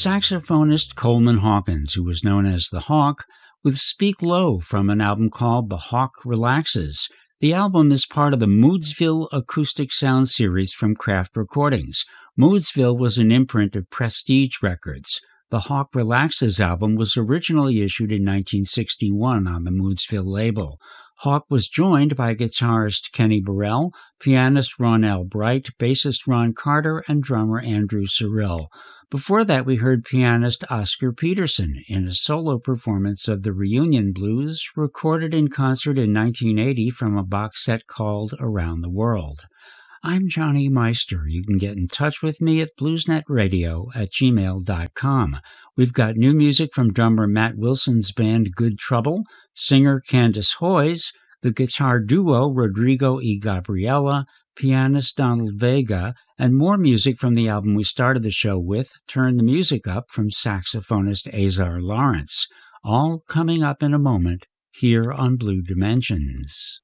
saxophonist Coleman Hawkins, who was known as the Hawk, with Speak Low from an album called The Hawk Relaxes. The album is part of the Moodsville Acoustic Sound series from Craft Recordings. Moodsville was an imprint of Prestige Records. The Hawk Relaxes album was originally issued in 1961 on the Moodsville label. Hawk was joined by guitarist Kenny Burrell, pianist Ronell Bright, bassist Ron Carter, and drummer Andrew Cyrille. Before that, we heard pianist Oscar Peterson in a solo performance of the Reunion Blues, recorded in concert in 1980 from a box set called Around the World. I'm Johnny Meister. You can get in touch with me at bluesnetradio@gmail.com. We've got new music from drummer Matt Wilson's band Good Trouble, singer Candace Hoyes, the guitar duo Rodrigo y Gabriela, pianist Donald Vega, and more music from the album we started the show with, Turn the Music Up, from saxophonist Azar Lawrence. All coming up in a moment here on Blue Dimensions.